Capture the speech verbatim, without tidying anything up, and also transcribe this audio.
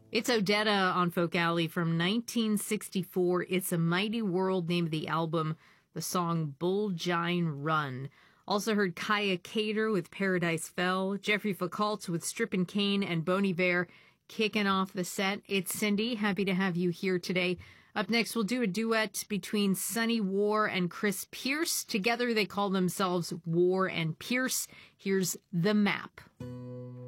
It's Odetta on Folk Alley from nineteen sixty-four. It's a Mighty World, name of the album. The song Bullgine Run. Also heard Kaya Cater with Paradise Fell, Jeffrey Foucault with Strippin' Cane, and Bon Iver kicking off the set. It's Cindy. Happy to have you here today. Up next, we'll do a duet between Sunny War and Chris Pierce. Together, they call themselves War and Pierce. Here's The Map.